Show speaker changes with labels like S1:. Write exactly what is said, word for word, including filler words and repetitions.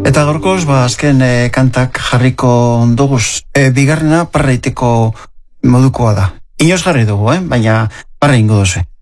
S1: Eta gorkoz, ba, azken e, kantak jarriko ondoguz. E, bigarrena parra iteko modukoa da. Inoz jarri dugu, eh? Baina parra ingo duzu.